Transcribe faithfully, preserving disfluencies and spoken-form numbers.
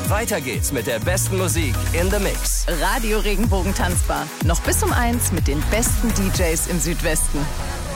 Weiter geht's mit der besten Musik in the Mix. Radio Regenbogen Tanzbar. Noch bis um eins mit den besten D Js im Südwesten.